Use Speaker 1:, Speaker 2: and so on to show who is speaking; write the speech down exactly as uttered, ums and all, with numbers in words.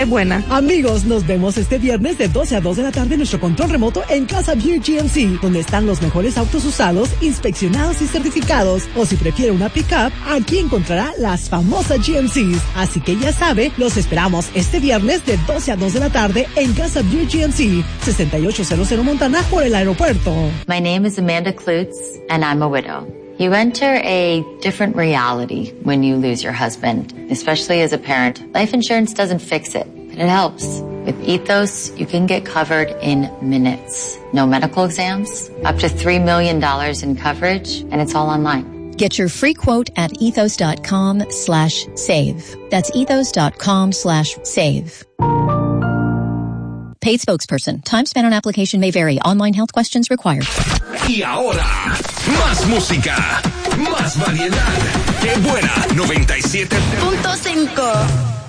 Speaker 1: Buena.
Speaker 2: Amigos, nos vemos este viernes de doce a dos de la tarde en nuestro control remoto en Casa View G M C, donde están los mejores autos usados, inspeccionados y certificados. O si prefiere una pick-up, aquí encontrará las famosas G M Cs. Así que ya sabe, los esperamos este viernes de doce a dos de la tarde en Casa View G M C, sesenta y ocho cero cero Montana por el aeropuerto.
Speaker 3: My name is Amanda Klutz, and I'm a widow. You enter a different reality when you lose your husband, especially as a parent. Life insurance doesn't fix it, but it helps. With Ethos, you can get covered in minutes. No medical exams, up to three million dollars in coverage, and it's all online.
Speaker 4: Get your free quote at ethos.com slash save. That's ethos.com slash save. Paid spokesperson. Time spent on application may vary. Online health questions required.
Speaker 5: Y ahora, más música, más variedad. ¡Qué buena! noventa y siete punto cinco